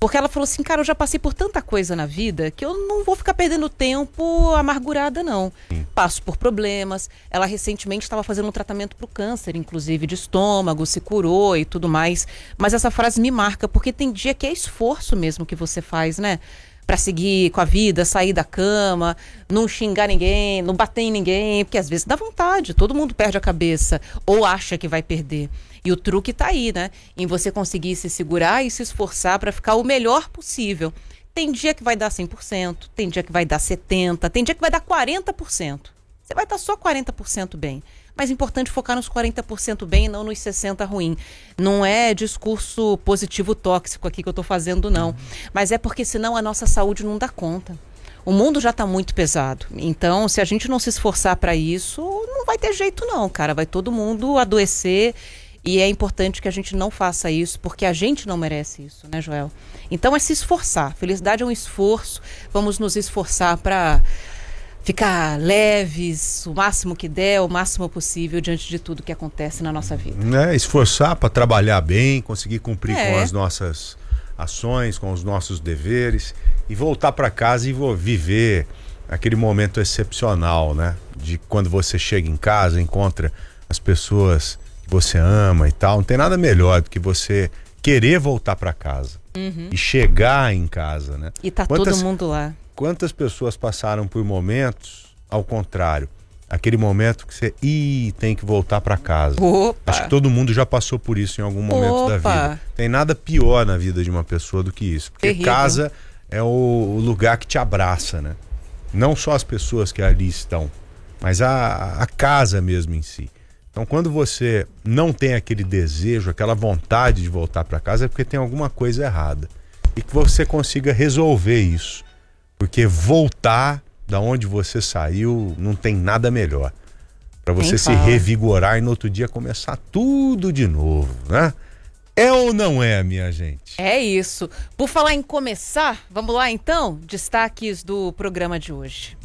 Porque ela falou assim, cara, eu já passei por tanta coisa na vida que eu não vou ficar perdendo tempo amargurada, não. Passo por problemas. Ela recentemente estava fazendo um tratamento para o câncer, inclusive de estômago, se curou e tudo mais. Mas essa frase me marca, porque tem dia que é esforço mesmo que você faz, né? Para seguir com a vida, sair da cama, não xingar ninguém, não bater em ninguém, porque às vezes dá vontade, todo mundo perde a cabeça ou acha que vai perder. E o truque tá aí, né? Em você conseguir se segurar e se esforçar para ficar o melhor possível. Tem dia que vai dar 100%, tem dia que vai dar 70%, tem dia que vai dar 40%. Você vai estar só 40% bem. Mas é importante focar nos 40% bem e não nos 60% ruim. Não é discurso positivo tóxico aqui que eu estou fazendo, não. Mas é porque senão a nossa saúde não dá conta. O mundo já está muito pesado. Então, se a gente não se esforçar para isso, não vai ter jeito não, cara. Vai todo mundo adoecer. E é importante que a gente não faça isso, porque a gente não merece isso, né, Joel? Então é se esforçar. Felicidade é um esforço. Vamos nos esforçar para ficar leves, o máximo que der, o máximo possível diante de tudo que acontece na nossa vida. Esforçar para trabalhar bem, conseguir cumprir com as nossas ações, com os nossos deveres e voltar para casa e viver aquele momento excepcional, né? De quando você chega em casa, encontra as pessoas que você ama e tal. Não tem nada melhor do que você querer voltar para casa e chegar em casa, né? E tá todo mundo lá. Quantas pessoas passaram por momentos ao contrário? Aquele momento que você tem que voltar para casa. Opa. Acho que todo mundo já passou por isso em algum momento da vida. Tem nada pior na vida de uma pessoa do que isso. Porque terrível. Casa é o lugar que te abraça, né? Não só as pessoas que ali estão, mas a casa mesmo em si. Então, quando você não tem aquele desejo, aquela vontade de voltar para casa, é porque tem alguma coisa errada. E que você consiga resolver isso. Porque voltar da onde você saiu não tem nada melhor. Para você se revigorar e no outro dia começar tudo de novo, né? É ou não é, minha gente? É isso. Por falar em começar, vamos lá então? Destaques do programa de hoje.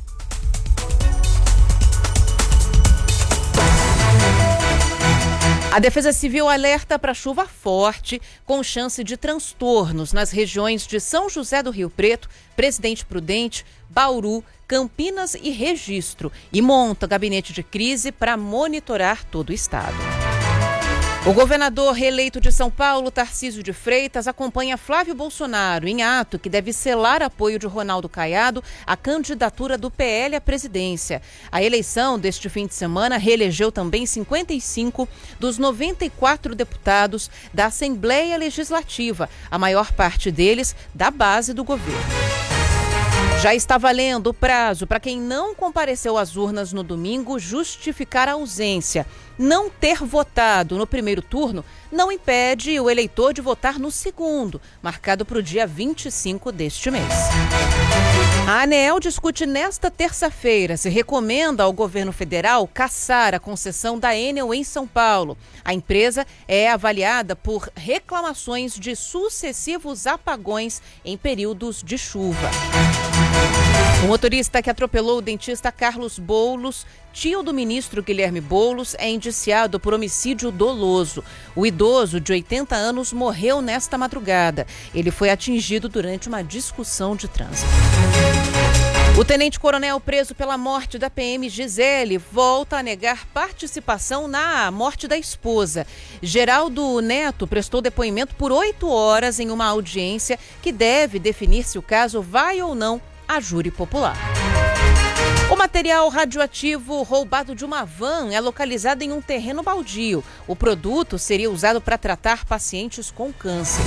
A Defesa Civil alerta para chuva forte, com chance de transtornos nas regiões de São José do Rio Preto, Presidente Prudente, Bauru, Campinas e Registro, e monta gabinete de crise para monitorar todo o estado. O governador reeleito de São Paulo, Tarcísio de Freitas, acompanha Flávio Bolsonaro em ato que deve selar apoio de Ronaldo Caiado à candidatura do PL à presidência. A eleição deste fim de semana reelegeu também 55 dos 94 deputados da Assembleia Legislativa, a maior parte deles da base do governo. Já está valendo o prazo para quem não compareceu às urnas no domingo justificar a ausência. Não ter votado no primeiro turno não impede o eleitor de votar no segundo, marcado para o dia 25 deste mês. A ANEEL discute nesta terça-feira se recomenda ao governo federal cassar a concessão da Enel em São Paulo. A empresa é avaliada por reclamações de sucessivos apagões em períodos de chuva. O motorista que atropelou o dentista Carlos Boulos, tio do ministro Guilherme Boulos, é indiciado por homicídio doloso. O idoso, de 80 anos, morreu nesta madrugada. Ele foi atingido durante uma discussão de trânsito. O tenente-coronel preso pela morte da PM Gisele volta a negar participação na morte da esposa. Geraldo Neto prestou depoimento por 8 horas em uma audiência que deve definir se o caso vai ou não a júri popular. O material radioativo roubado de uma van é localizado em um terreno baldio. O produto seria usado para tratar pacientes com câncer.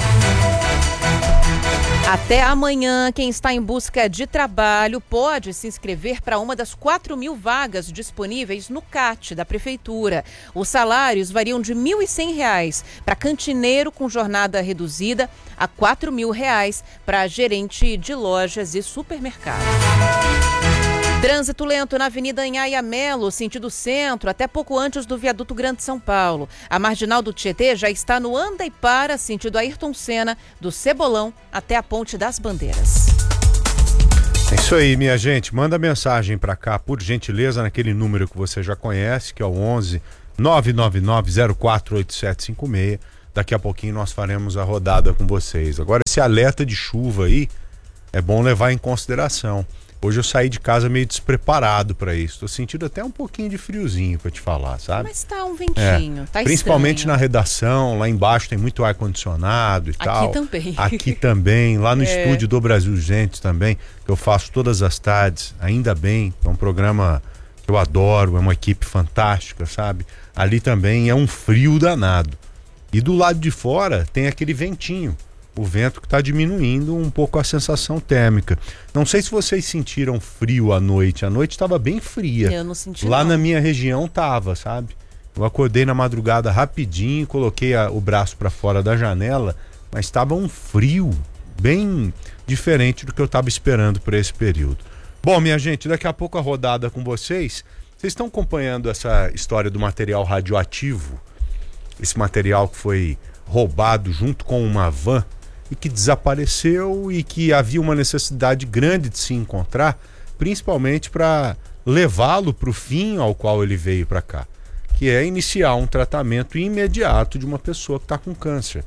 Até amanhã, quem está em busca de trabalho pode se inscrever para uma das 4.000 vagas disponíveis no CAT da Prefeitura. Os salários variam de R$ 1.100 para cantineiro com jornada reduzida a R$ 4.000 para gerente de lojas e supermercados. Trânsito lento na Avenida Anhaia Melo, sentido centro, até pouco antes do viaduto Grande São Paulo. A marginal do Tietê já está no anda e para, sentido Ayrton Senna, do Cebolão até a Ponte das Bandeiras. É isso aí, minha gente. Manda mensagem para cá, por gentileza, naquele número que você já conhece, que é o 11 999 048756. daqui a pouquinho nós faremos a rodada com vocês. Agora, esse alerta de chuva aí é bom levar em consideração. Hoje eu saí de casa meio despreparado para isso. Tô sentindo até um pouquinho de friozinho para te falar, sabe? Mas tá um ventinho, tá principalmente estranho. na redação, lá embaixo tem muito ar-condicionado e tal. Aqui também. Aqui também, lá no estúdio do Brasil Gente também, que eu faço todas as tardes, ainda bem, é um programa que eu adoro, é uma equipe fantástica, sabe? Ali também é um frio danado. E do lado de fora tem aquele ventinho. O vento que está diminuindo um pouco a sensação térmica. Não sei se vocês sentiram frio à noite. A noite estava bem fria. Eu não senti Lá não. na minha região tava, sabe? Eu acordei na madrugada rapidinho, coloquei o braço para fora da janela, mas estava um frio bem diferente do que eu estava esperando para esse período. Bom, minha gente, daqui a pouco a rodada com vocês. Vocês estão acompanhando essa história do material radioativo? Esse material que foi roubado junto com uma van e que desapareceu e que havia uma necessidade grande de se encontrar, principalmente para levá-lo para o fim ao qual ele veio para cá, que é iniciar um tratamento imediato de uma pessoa que está com câncer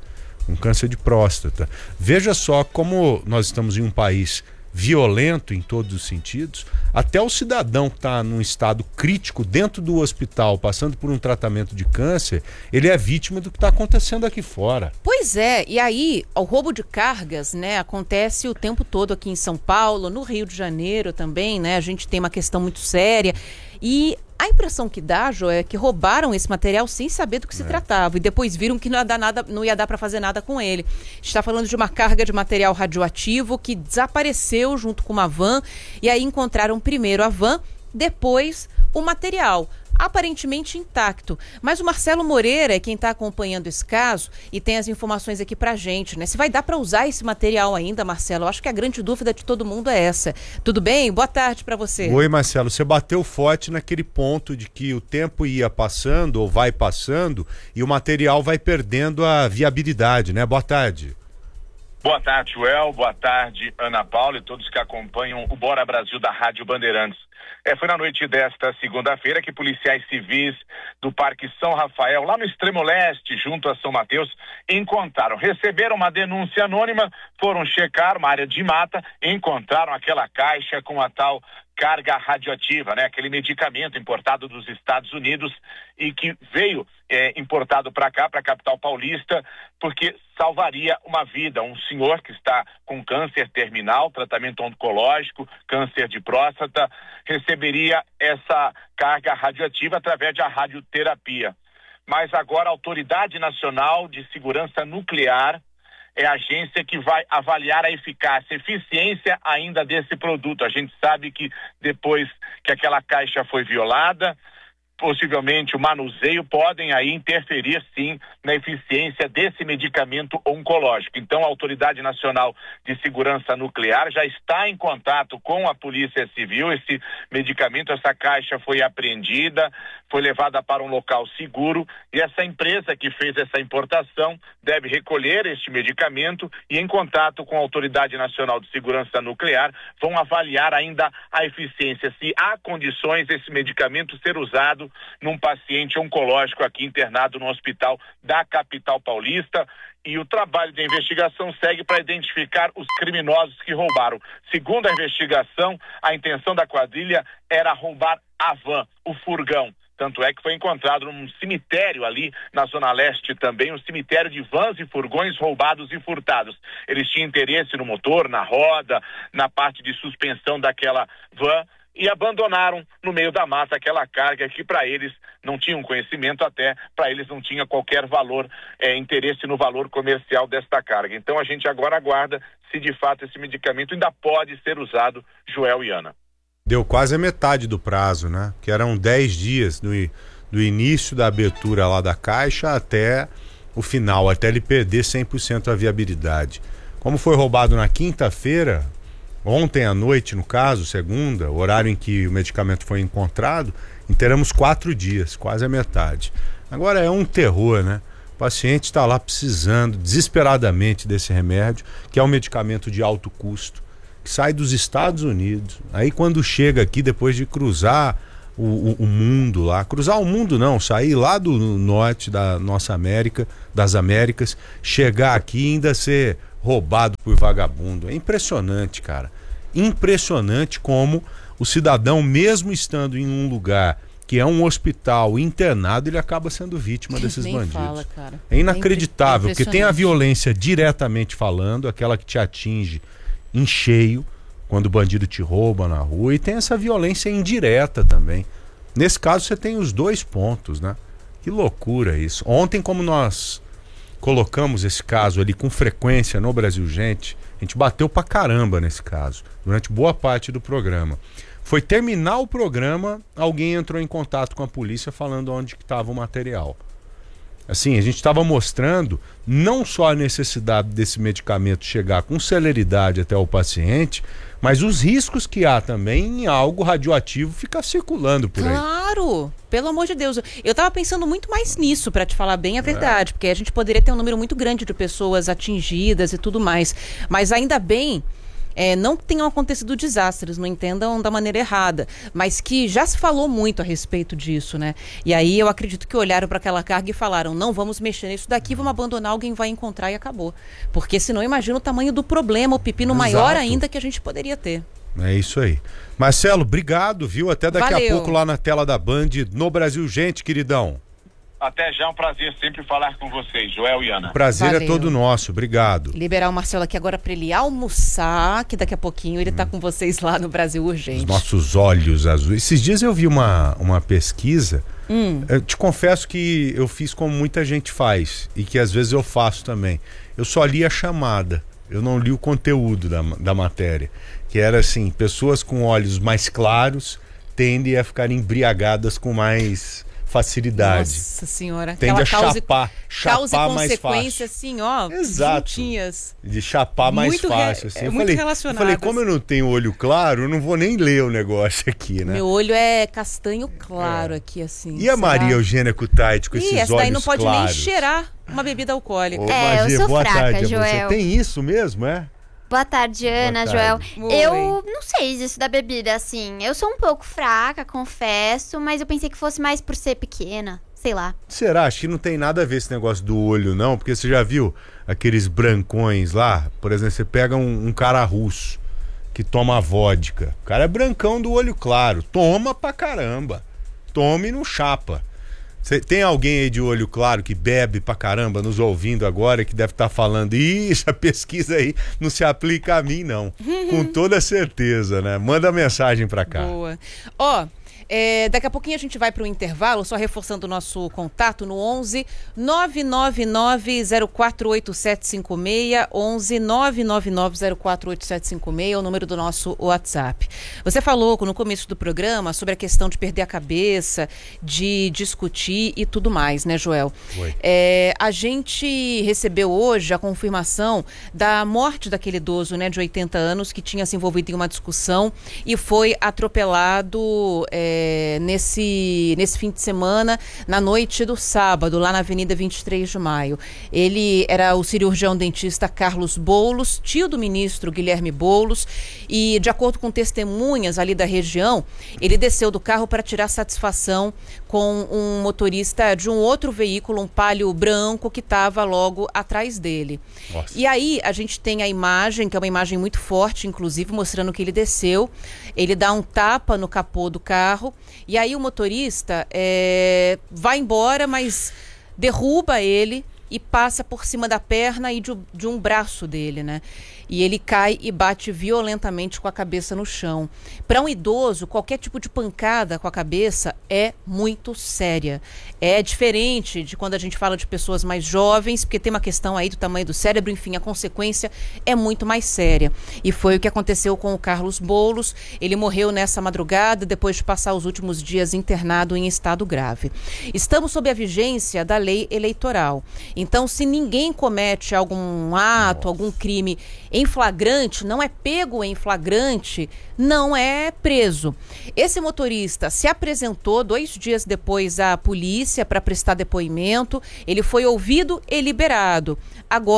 de próstata. Veja só como nós estamos em um país violento em todos os sentidos. Até o cidadão que está num estado crítico dentro do hospital, passando por um tratamento de câncer, ele é vítima do que está acontecendo aqui fora. Pois é, e aí o roubo de cargas, né, acontece o tempo todo aqui em São Paulo, no Rio de Janeiro também, né, a gente tem uma questão muito séria e a impressão que dá, Jô, é que roubaram esse material sem saber do que se tratava e depois viram que não ia dar para fazer nada com ele. A gente está falando de uma carga de material radioativo que desapareceu junto com uma van e aí encontraram primeiro a van, depois o material, aparentemente intacto. Mas o Marcelo Moreira é quem está acompanhando esse caso e tem as informações aqui pra gente, né? Se vai dar para usar esse material ainda, Marcelo? Eu acho que a grande dúvida de todo mundo é essa. Tudo bem? Boa tarde para você. Oi, Marcelo. Você bateu forte naquele ponto de que o tempo ia passando ou vai passando e o material vai perdendo a viabilidade, né? Boa tarde. Boa tarde, Joel. Boa tarde, Ana Paula e todos que acompanham o Bora Brasil da Rádio Bandeirantes. Foi na noite desta segunda-feira que policiais civis do Parque São Rafael, lá no extremo leste, junto a São Mateus, receberam uma denúncia anônima, foram checar uma área de mata e encontraram aquela caixa com a tal carga radioativa, né? Aquele medicamento importado dos Estados Unidos e que veio importado para cá, para a capital paulista, porque salvaria uma vida. Um senhor que está com câncer terminal, tratamento oncológico, câncer de próstata, receberia essa carga radioativa através da radioterapia. Mas agora a Autoridade Nacional de Segurança Nuclear é a agência que vai avaliar a eficácia, a eficiência ainda desse produto. A gente sabe que depois que aquela caixa foi violada, possivelmente o manuseio podem aí interferir sim na eficiência desse medicamento oncológico. Então a Autoridade Nacional de Segurança Nuclear já está em contato com a Polícia Civil. Esse medicamento, essa caixa foi apreendida, foi levada para um local seguro e essa empresa que fez essa importação deve recolher este medicamento e em contato com a Autoridade Nacional de Segurança Nuclear vão avaliar ainda a eficiência, se há condições desse medicamento ser usado num paciente oncológico aqui internado no hospital da capital paulista. E o trabalho de investigação segue para identificar os criminosos que roubaram. Segundo a investigação, a intenção da quadrilha era roubar a van, o furgão. Tanto é que foi encontrado num cemitério ali na Zona Leste também, um cemitério de vans e furgões roubados e furtados. Eles tinham interesse no motor, na roda, na parte de suspensão daquela van e abandonaram no meio da mata aquela carga que para eles não tinham conhecimento, até para eles não tinha qualquer valor, interesse no valor comercial desta carga. Então a gente agora aguarda se de fato esse medicamento ainda pode ser usado, Joel e Ana. Deu quase a metade do prazo, né? Que eram 10 dias do início da abertura lá da caixa até o final, até ele perder 100% a viabilidade. Como foi roubado na quinta-feira, ontem à noite, no caso, segunda, o horário em que o medicamento foi encontrado, teremos 4 dias, quase a metade. Agora é um terror, né? O paciente está lá precisando desesperadamente desse remédio, que é um medicamento de alto custo, que sai dos Estados Unidos. Aí quando chega aqui, depois de cruzar o mundo lá. Cruzar o mundo não, sair lá do norte da nossa América, das Américas, chegar aqui e ainda ser roubado por vagabundo. É impressionante, cara. Impressionante como o cidadão, mesmo estando em um lugar que é um hospital internado, ele acaba sendo vítima desses bandidos. Fala, cara. É inacreditável, porque tem a violência diretamente falando, aquela que te atinge em cheio, quando o bandido te rouba na rua, e tem essa violência indireta também. Nesse caso você tem os dois pontos, né? Que loucura isso. Ontem, como nós colocamos esse caso ali com frequência no Brasil Gente, a gente bateu pra caramba nesse caso, durante boa parte do programa. Foi terminar o programa, alguém entrou em contato com a polícia falando onde estava o material. Assim, a gente estava mostrando não só a necessidade desse medicamento chegar com celeridade até o paciente, mas os riscos que há também em algo radioativo ficar circulando por aí. Claro, pelo amor de Deus. Eu estava pensando muito mais nisso, para te falar bem a verdade, porque a gente poderia ter um número muito grande de pessoas atingidas e tudo mais. Mas ainda bem... não que tenham acontecido desastres, não entendam da maneira errada, mas que já se falou muito a respeito disso, né? E aí eu acredito que olharam para aquela carga e falaram, não vamos mexer nisso daqui, vamos abandonar, alguém vai encontrar e acabou. Porque senão imagina o tamanho do problema, o pepino maior ainda que a gente poderia ter. É isso aí. Marcelo, obrigado, viu? Até daqui a pouco lá na tela da Band, no Brasil Gente, queridão. Até já, é um prazer sempre falar com vocês, Joel e Ana. O prazer é todo nosso, obrigado. Liberar o Marcelo aqui agora para ele almoçar, que daqui a pouquinho ele tá com vocês lá no Brasil Urgente. Os nossos olhos azuis. Esses dias eu vi uma pesquisa, eu te confesso que eu fiz como muita gente faz, e que às vezes eu faço também. Eu só li a chamada, eu não li o conteúdo da matéria, que era assim, pessoas com olhos mais claros tendem a ficar embriagadas com mais... facilidade. Nossa senhora. Tende a chapar mais fácil. Consequência assim, ó. Exato. Juntinhas. De chapar mais fácil. Assim. Muito relacionado. Eu falei, como eu não tenho olho claro, eu não vou nem ler o negócio aqui, né? Meu olho é castanho claro aqui, assim. E a Maria Eugênia Kutaiti com esses olhos claros? Essa daí não pode nem cheirar uma bebida alcoólica. Ô, Magia, eu sou boa fraca, tarde, Joel. Você tem isso mesmo, é? Boa tarde, Ana, Boa tarde. Joel. Eu não sei disso da bebida, assim. Eu sou um pouco fraca, confesso, mas eu pensei que fosse mais por ser pequena. Sei lá. Será? Acho que não tem nada a ver esse negócio do olho, não. Porque você já viu aqueles brancões lá? Por exemplo, você pega um cara russo que toma vodka. O cara é brancão do olho claro. Toma pra caramba. Toma e não chapa. Tem alguém aí de olho claro que bebe pra caramba nos ouvindo agora, que deve estar falando, essa pesquisa aí não se aplica a mim, não. Com toda certeza, né? Manda mensagem pra cá. Boa. Ó, daqui a pouquinho a gente vai para o intervalo, só reforçando o nosso contato no 11 999 048756, 11 999 048756, é o número do nosso WhatsApp. Você falou no começo do programa sobre a questão de perder a cabeça, de discutir e tudo mais, né, Joel? A gente recebeu hoje a confirmação da morte daquele idoso, né, de 80 anos, que tinha se envolvido em uma discussão e foi atropelado nesse fim de semana, na noite do sábado, lá na Avenida 23 de Maio. Ele era o cirurgião dentista Carlos Boulos, tio do ministro Guilherme Boulos, e de acordo com testemunhas ali da região, ele desceu do carro para tirar satisfação com um motorista de um outro veículo, um Palio branco, que estava logo atrás dele. Nossa. E aí a gente tem a imagem, que é uma imagem muito forte, inclusive, mostrando que ele desceu, ele dá um tapa no capô do carro, e aí o motorista vai embora, mas derruba ele e passa por cima da perna e de um braço dele, né? E ele cai e bate violentamente com a cabeça no chão. Para um idoso, qualquer tipo de pancada com a cabeça é muito séria. É diferente de quando a gente fala de pessoas mais jovens, porque tem uma questão aí do tamanho do cérebro, enfim, a consequência é muito mais séria. E foi o que aconteceu com o Carlos Boulos. Ele morreu nessa madrugada, depois de passar os últimos dias internado em estado grave. Estamos sob a vigência da lei eleitoral. Então, se ninguém comete algum ato, algum crime em flagrante, não é pego em flagrante, não é preso. Esse motorista se apresentou 2 dias depois à polícia para prestar depoimento, ele foi ouvido e liberado. Agora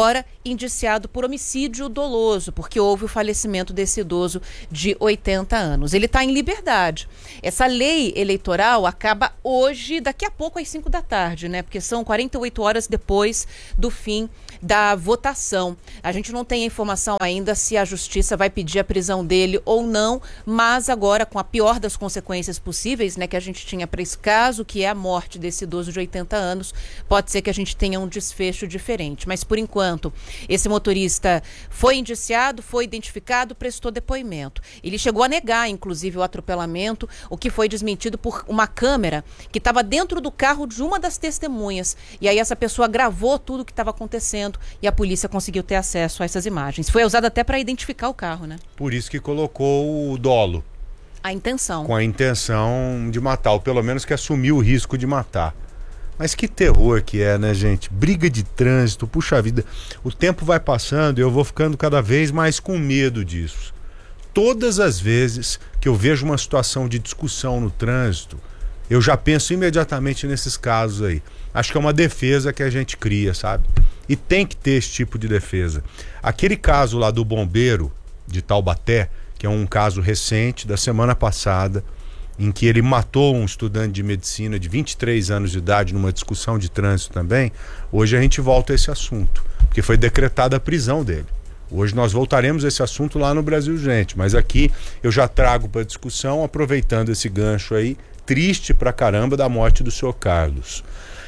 indiciado por homicídio doloso, porque houve o falecimento desse idoso de 80 anos. Ele está em liberdade. Essa lei eleitoral acaba hoje, daqui a pouco às 5 da tarde, né? Porque são 48 horas depois do fim da votação. A gente não tem a informação ainda se a justiça vai pedir a prisão dele ou não, mas agora, com a pior das consequências possíveis, né, que a gente tinha para esse caso, que é a morte desse idoso de 80 anos, pode ser que a gente tenha um desfecho diferente. Mas, por enquanto, esse motorista foi indiciado, foi identificado, prestou depoimento. Ele chegou a negar, inclusive, o atropelamento, o que foi desmentido por uma câmera que estava dentro do carro de uma das testemunhas. E aí essa pessoa gravou tudo o que estava acontecendo e a polícia conseguiu ter acesso a essas imagens. Foi usado até para identificar o carro, né? Por isso que colocou o dolo. A intenção. Com a intenção de matar, ou pelo menos que assumiu o risco de matar. Mas que terror que é, né, gente? Briga de trânsito, puxa vida. O tempo vai passando e eu vou ficando cada vez mais com medo disso. Todas as vezes que eu vejo uma situação de discussão no trânsito, eu já penso imediatamente nesses casos aí. Acho que é uma defesa que a gente cria, sabe? E tem que ter esse tipo de defesa. Aquele caso lá do bombeiro de Taubaté, que é um caso recente da semana passada, em que ele matou um estudante de medicina de 23 anos de idade numa discussão de trânsito também, hoje a gente volta a esse assunto, porque foi decretada a prisão dele. Hoje nós voltaremos a esse assunto lá no Brasil Gente, mas aqui eu já trago para discussão, aproveitando esse gancho aí, triste pra caramba, da morte do senhor Carlos.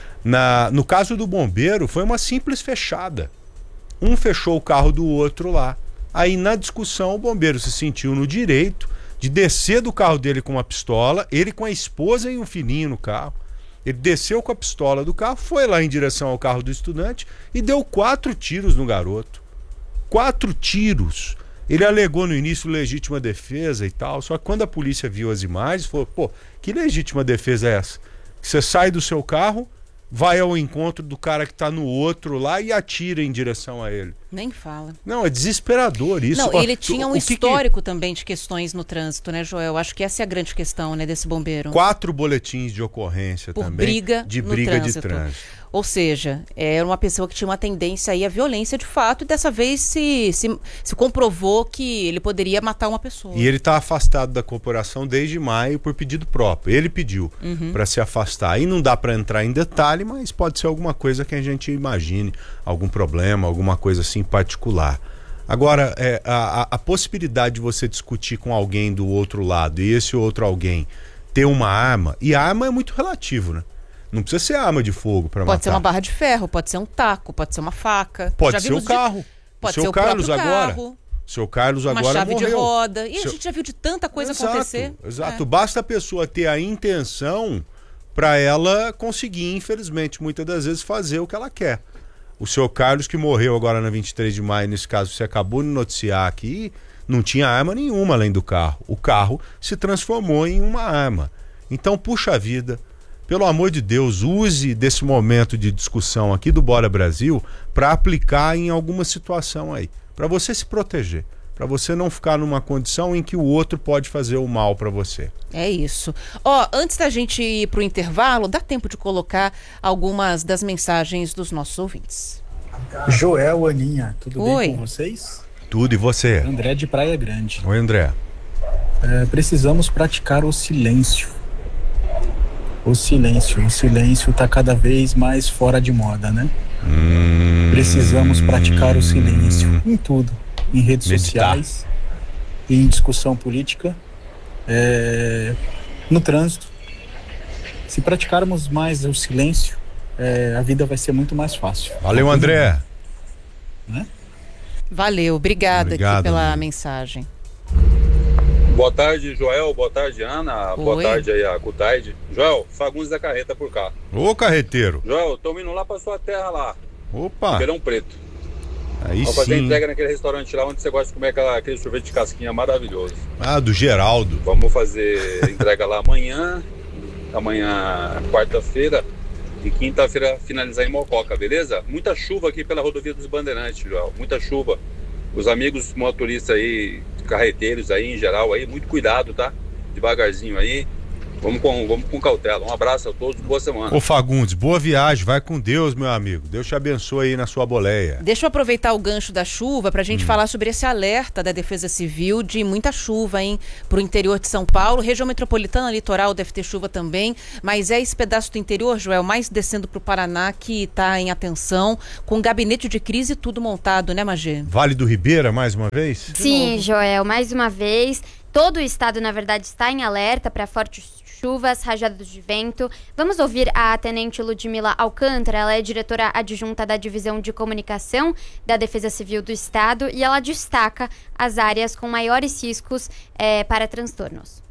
No caso do bombeiro, foi uma simples fechada. Um fechou o carro do outro lá. Aí na discussão o bombeiro se sentiu no direito de descer do carro dele com uma pistola, ele com a esposa e um filhinho no carro. Ele desceu com a pistola do carro, foi lá em direção ao carro do estudante e deu 4 tiros no garoto. 4 tiros. Ele alegou no início legítima defesa e tal, só que quando a polícia viu as imagens, falou, pô, que legítima defesa é essa? Você sai do seu carro, vai ao encontro do cara que tá no outro lá e atira em direção a ele. Nem fala. Não, é desesperador isso. Não, ele tinha um histórico também de questões no trânsito, né, Joel? Acho que essa é a grande questão, né, desse bombeiro. 4 boletins de ocorrência por também. Briga de no briga de trânsito. trânsito. Ou seja, era uma pessoa que tinha uma tendência aí à violência de fato, e dessa vez se comprovou que ele poderia matar uma pessoa. E ele está afastado da corporação desde maio por pedido próprio. Ele pediu para se afastar. Aí não dá para entrar em detalhe, mas pode ser alguma coisa que a gente imagine, algum problema, alguma coisa assim particular. Agora, a possibilidade de você discutir com alguém do outro lado e esse outro alguém ter uma arma, e a arma é muito relativo, né? Não precisa ser arma de fogo para matar. Pode ser uma barra de ferro, pode ser um taco, pode ser uma faca. Pode ser o carro. Pode ser o Carlos próprio agora. Carro. O seu Carlos agora uma chave morreu. de roda. E a gente já viu de tanta coisa acontecer. Exato. Basta a pessoa ter a intenção para ela conseguir, infelizmente, muitas das vezes fazer o que ela quer. O seu Carlos, que morreu agora na 23 de maio, nesse caso você acabou de noticiar aqui, não tinha arma nenhuma além do carro. O carro se transformou em uma arma. Então, puxa vida, pelo amor de Deus, use desse momento de discussão aqui do Bora Brasil para aplicar em alguma situação aí, para você se proteger, para você não ficar numa condição em que o outro pode fazer o mal para você. É isso. Antes da gente ir para o intervalo, dá tempo de colocar algumas das mensagens dos nossos ouvintes. Joel, Aninha, tudo Oi. bem com vocês? Tudo, e você? André de Praia Grande. Oi, André. Precisamos praticar o silêncio. O silêncio está cada vez mais fora de moda, né? Precisamos praticar o silêncio em tudo, em redes sociais, em discussão política, no trânsito. Se praticarmos mais o silêncio, a vida vai ser muito mais fácil. Valeu, André. Né? Valeu, obrigada aqui pela amigo. mensagem. Boa tarde, Joel. Boa tarde, Ana. Oi. Boa tarde aí, a Cutaide. Joel, Fagundes da Carreta por cá. Ô, carreteiro. Joel, tô indo lá pra sua terra lá, Opa. Ribeirão Preto. Aí Vou fazer sim. entrega naquele restaurante lá onde você gosta de comer aquele sorvete de casquinha maravilhoso. Ah, do Geraldo. Vamos fazer entrega lá amanhã, quarta-feira, e quinta-feira finalizar em Mococa, beleza? Muita chuva aqui pela rodovia dos Bandeirantes, Joel. Muita chuva. Os amigos motoristas aí, carreteiros aí em geral aí, muito cuidado, tá? Devagarzinho aí. Vamos com cautela. Um abraço a todos, boa semana. Ô Fagundes, boa viagem, vai com Deus, meu amigo. Deus te abençoe aí na sua boleia. Deixa eu aproveitar o gancho da chuva pra gente falar sobre esse alerta da Defesa Civil de muita chuva, hein? Pro interior de São Paulo, região metropolitana, litoral deve ter chuva também, mas é esse pedaço do interior, Joel, mais descendo pro Paraná, que tá em atenção, com gabinete de crise e tudo montado, né, Magê? Vale do Ribeira, mais uma vez? Sim, Joel, mais uma vez. Todo o estado, na verdade, está em alerta para fortes chuvas, rajadas de vento. Vamos ouvir a tenente Ludmila Alcântara, ela é diretora adjunta da Divisão de Comunicação da Defesa Civil do Estado e ela destaca as áreas com maiores riscos para transtornos.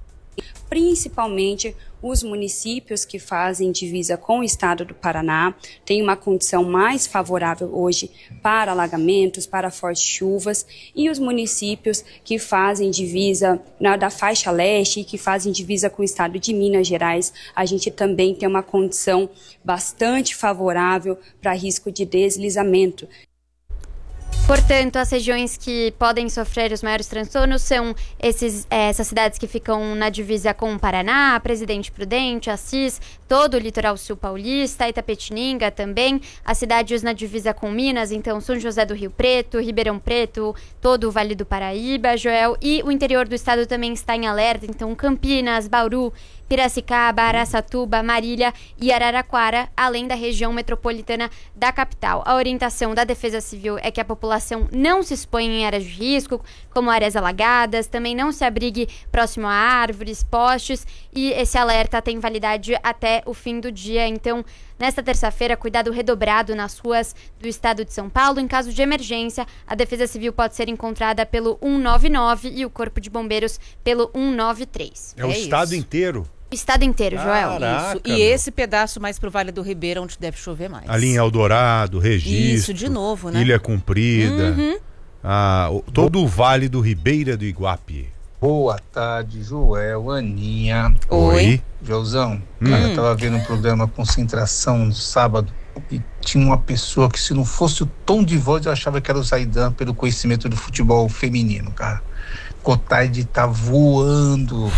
Principalmente os municípios que fazem divisa com o estado do Paraná têm uma condição mais favorável hoje para alagamentos, para fortes chuvas, e os municípios que fazem divisa da faixa leste e que fazem divisa com o estado de Minas Gerais, a gente também tem uma condição bastante favorável para risco de deslizamento. Portanto, as regiões que podem sofrer os maiores transtornos são essas cidades que ficam na divisa com o Paraná, Presidente Prudente, Assis, todo o litoral sul paulista, Itapetininga também, as cidades na divisa com Minas, então São José do Rio Preto, Ribeirão Preto, todo o Vale do Paraíba, Joel, e o interior do estado também está em alerta, então Campinas, Bauru, Piracicaba, Araçatuba, Marília e Araraquara, além da região metropolitana da capital. A orientação da Defesa Civil é que a população não se exponha em áreas de risco, como áreas alagadas, também não se abrigue próximo a árvores, postes, e esse alerta tem validade até o fim do dia. Então, nesta terça-feira, cuidado redobrado nas ruas do estado de São Paulo. Em caso de emergência, a Defesa Civil pode ser encontrada pelo 199 e o Corpo de Bombeiros pelo 193. É o estado inteiro? O estado inteiro, Joel. Caraca, Isso. E esse pedaço mais pro Vale do Ribeira, onde deve chover mais. Ali em Eldorado, Registro. Isso, de novo, né? Ilha Comprida. Todo o Vale do Ribeira do Iguape. Boa tarde, Joel, Aninha. Oi. Joelzão, cara, eu tava vendo um programa Concentração no sábado e tinha uma pessoa que, se não fosse o tom de voz, eu achava que era o Zaidan, pelo conhecimento do futebol feminino, cara. Cotaide tá voando.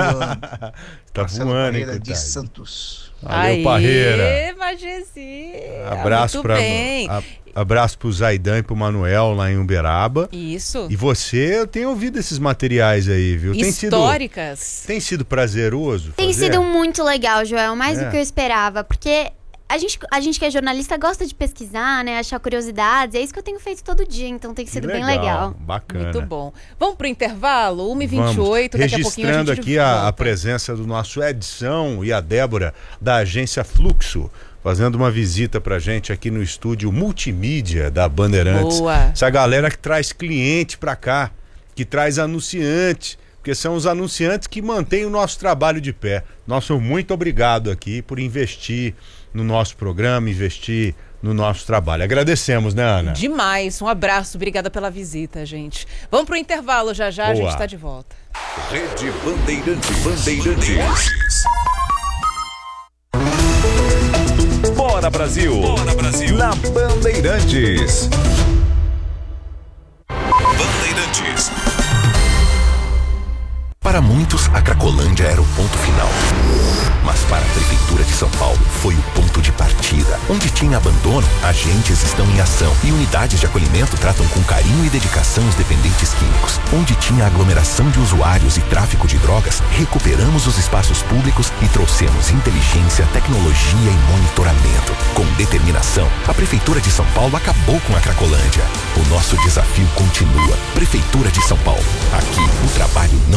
Tá Marcelo voando, hein, Parreira de Cotaide? Santos. Valeu, Parreira. Aê, Magezinha. Abraço Muito pra bem. Abraço pro Zaidan e pro Manuel lá em Uberaba. Isso. E você, eu tenho ouvido esses materiais aí, viu? Históricas. Tem sido prazeroso Tem fazer? sido muito legal, Joel, mais do que eu esperava, porque a gente que é jornalista gosta de pesquisar, né, achar curiosidades, é isso que eu tenho feito todo dia, então tem sido bem legal. Bacana. Muito bom. Vamos pro intervalo? 1h28, daqui a pouquinho a gente registrando aqui a presença do nosso Edson e a Débora da agência Fluxo, fazendo uma visita pra gente aqui no estúdio multimídia da Bandeirantes. Boa. Essa galera que traz cliente pra cá, que traz anunciante, porque são os anunciantes que mantêm o nosso trabalho de pé. Nosso muito obrigado aqui por investir no nosso programa, investir no nosso trabalho. Agradecemos, né, Ana? Demais. Um abraço. Obrigada pela visita, gente. Vamos pro intervalo já, a gente tá de volta. Rede Bandeirantes. Bora Brasil! Bora Brasil! Na Bandeirantes. Bandeirantes. Para muitos, a Cracolândia era o ponto final. Mas para a Prefeitura de São Paulo, foi o ponto de partida. Onde tinha abandono, agentes estão em ação. E unidades de acolhimento tratam com carinho e dedicação os dependentes químicos. Onde tinha aglomeração de usuários e tráfico de drogas, recuperamos os espaços públicos e trouxemos inteligência, tecnologia e monitoramento. Com determinação, a Prefeitura de São Paulo acabou com a Cracolândia. O nosso desafio continua. Prefeitura de São Paulo. Aqui, o trabalho não